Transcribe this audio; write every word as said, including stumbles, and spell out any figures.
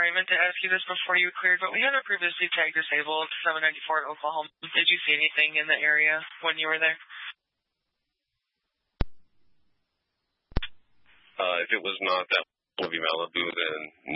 sorry, I meant to ask you this before you cleared, but we had a previously tagged disabled seven ninety-four in Oklahoma. Did you see anything in the area when you were there? Uh, if it was not that movie Malibu, then no.